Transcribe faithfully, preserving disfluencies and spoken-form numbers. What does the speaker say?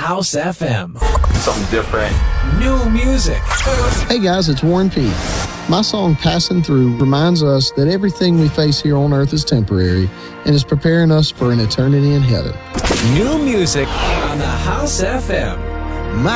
House F M. Something different. New music. Hey guys, it's Warren P. My song Passing Through reminds us that everything we face here on earth is temporary and is preparing us for an eternity in heaven. New music on the House F M. My